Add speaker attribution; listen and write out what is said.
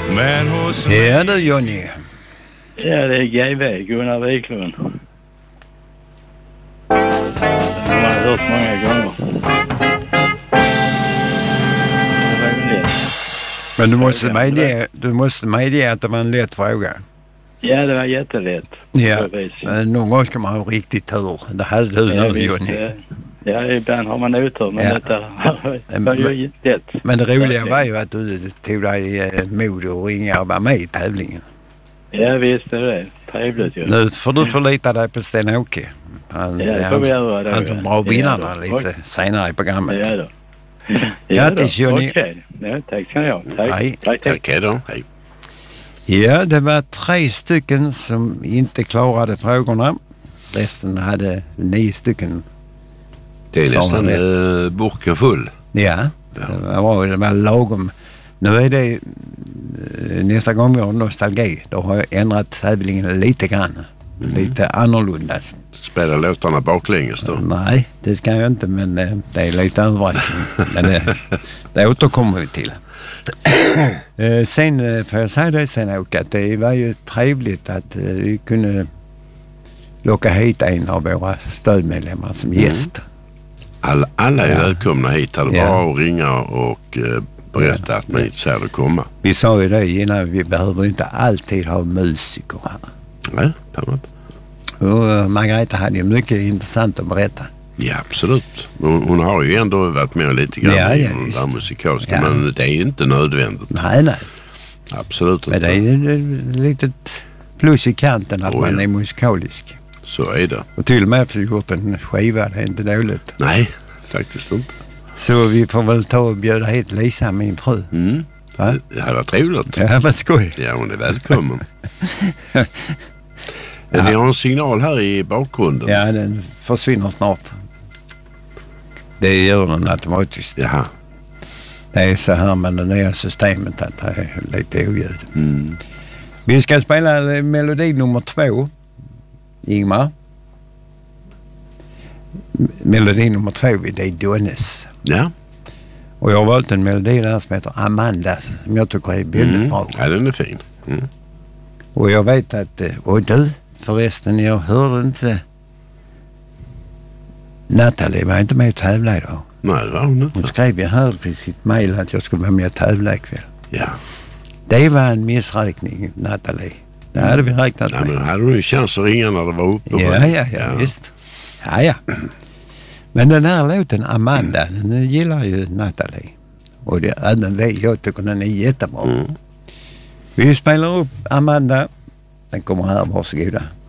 Speaker 1: Men hos
Speaker 2: Ja du Johnny.
Speaker 3: Ja, det är GV, Gunnar Wiklund. Det har man hört många gånger.
Speaker 2: Men du måste medge att det var en lätt fråga.
Speaker 3: Ja, det var jättelätt.
Speaker 2: Ja, någon gång ska man ha riktigt tur. Det hade du nu Johnny.
Speaker 3: Ja, ibland har man otur, men detta var ju lätt.
Speaker 2: Men det roliga var ju att du tog dig mod och ringa och var med i tävlingen.
Speaker 3: Ja, visst är det. Trevligt ju.
Speaker 2: Nu får du förlita dig på Sten-Åke. Han får bra vinnarna lite senare i programmet.
Speaker 3: Ja då.
Speaker 2: Grattis Johnny.
Speaker 3: Okej. Ja, tack ska ni ha.
Speaker 1: Tack då. Hej.
Speaker 2: Ja, det var 3 stycken som inte klarade frågorna. Resten hade 9 stycken.
Speaker 1: Det är nästan burken full.
Speaker 2: Ja, det var lagom. Nu är det nästa gång vi har nostalgi. Då har jag ändrat tävlingen lite grann. Lite annorlunda.
Speaker 1: Spela låtarna baklänges då?
Speaker 2: Nej, det ska jag inte, men det är lite överraskning. Men det återkommer vi till. Sen får jag säga det Sten-Åke att det var ju trevligt att vi kunde locka hit en av våra stödmedlemmar som gäst.
Speaker 1: Alla är välkomna hit. Det bara att ringa och berätta att man inte ser det komma.
Speaker 2: Vi sa ju det innan, vi behöver inte alltid ha musiker här.
Speaker 1: Nej, permanent.
Speaker 2: Och Margareta hade ju mycket intressant att berätta.
Speaker 1: Ja, absolut. Hon har ju ändå varit med lite grann i den musikaliska, men det är ju inte nödvändigt.
Speaker 2: Nej.
Speaker 1: Absolut inte.
Speaker 2: Men det är ju ett litet plus i kanten att man är musikalisk.
Speaker 1: Så är det.
Speaker 2: Och till och med för gjort en skiva, det är inte dåligt.
Speaker 1: Nej, faktiskt inte.
Speaker 2: Så vi får väl ta och bjuda hit Lisa, min fru.
Speaker 1: Det här var trevligt.
Speaker 2: Ja, vad skoj.
Speaker 1: Ja, hon är välkommen. Vi har en signal här i bakgrunden.
Speaker 2: Ja, den försvinner snart. Det gör den automatiskt.
Speaker 1: Jaha.
Speaker 2: Det är så här med det nya systemet att det är lite oljud. Vi ska spela melodi nummer 2. Ingmar. Melodi nummer 2 det är Donnes.
Speaker 1: Ja.
Speaker 2: Och jag har valt en melodi där som heter Amanda som jag tycker är väldigt bra.
Speaker 1: Ja, den är fin.
Speaker 2: Och jag vet att, och du förresten, jag hörde inte Natalie var inte med och tävla idag.
Speaker 1: Nej, det var hon inte.
Speaker 2: Hon skrev ju här på sitt mejl att jag skulle vara med och tävla ikväll.
Speaker 1: Ja.
Speaker 2: Det var en missräkning, Natalie. Det hade vi räknat med.
Speaker 1: Ja, men hade du ju chans att ringa när det var uppe?
Speaker 2: Ja, visst. Ja. Men den här låten Amanda, den gillar ju Natalie. Och jag tycker den är jättebra. Vi spelar upp Amanda. Den kommer här, varsågoda.